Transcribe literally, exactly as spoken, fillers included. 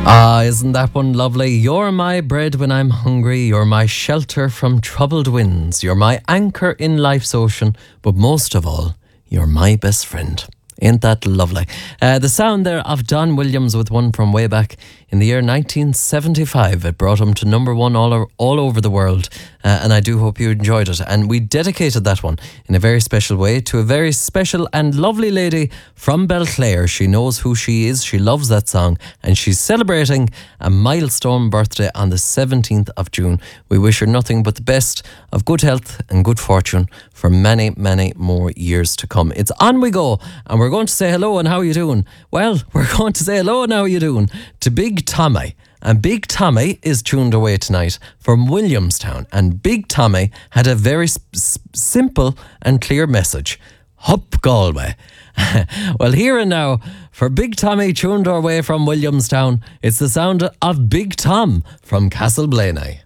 Ah, isn't that one lovely? You're my bread when I'm hungry. You're my shelter from troubled winds. You're my anchor in life's ocean. But most of all, you're my best friend. Ain't that lovely? Uh, the sound there of Don Williams with one from way back in the year nineteen seventy-five. It brought him to number one all, o- all over the world. Uh, and I do hope you enjoyed it. And we dedicated that one in a very special way to a very special and lovely lady from Belclare. She knows who she is. She loves that song. And she's celebrating a milestone birthday on the seventeenth of June. We wish her nothing but the best of good health and good fortune for many, many more years to come. It's on we go. And we're going to say hello and how are you doing? Well, we're going to say hello and how are you doing to Big Tommy. And Big Tommy is tuned away tonight from Williamstown. And Big Tommy had a very sp- s- simple and clear message. Hup Galway. Well, here and now, for Big Tommy tuned our way from Williamstown, it's the sound of Big Tom from Castleblaney.